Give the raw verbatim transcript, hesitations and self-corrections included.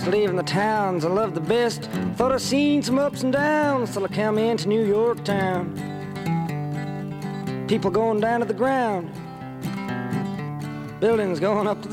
west, leaving the towns I love the best. Thought I seen some ups and downs till I come into New York town. People going down to the ground, buildings going up to the